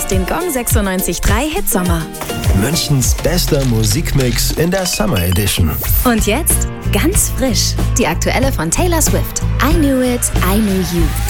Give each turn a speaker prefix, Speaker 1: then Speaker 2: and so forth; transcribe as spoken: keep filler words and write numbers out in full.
Speaker 1: hörst den Gong sechsundneunzig Komma drei Hitsommer.
Speaker 2: Münchens bester Musikmix in der Summer Edition.
Speaker 1: Und jetzt ganz frisch, die aktuelle von Taylor Swift. I Knew It, I Knew You.